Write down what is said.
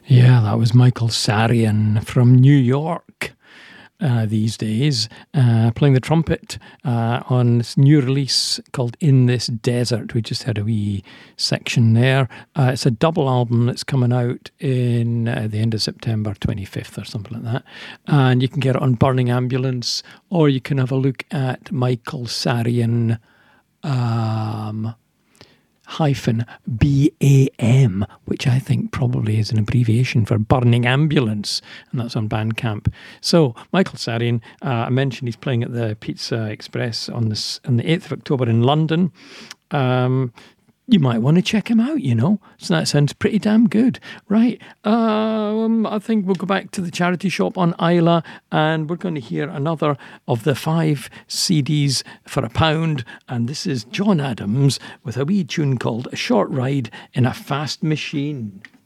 Yeah, that was Michael Sarian from New York these days, playing the trumpet on this new release called In This Desert. We just had a wee section there. It's a double album that's coming out in the end of September 25th or something like that. And you can get it on Burning Ambulance, or you can have a look at Michael Sarian hyphen BAM, which I think probably is an abbreviation for Burning Ambulance, and that's on Bandcamp. So Michael Sarian, I mentioned he's playing at the Pizza Express on the 8th of October in London. You might want to check him out, So that sounds pretty damn good. Right. I think we'll go back to the charity shop on Isla, and we're going to hear another of the 5 CDs for £1. And this is John Adams with a wee tune called A Short Ride in a Fast Machine.